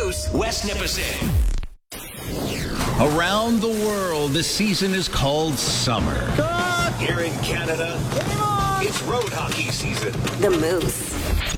Moose, West Nipissing. Around the world, the season is called summer. Here in Canada, it's road hockey season. The Moose.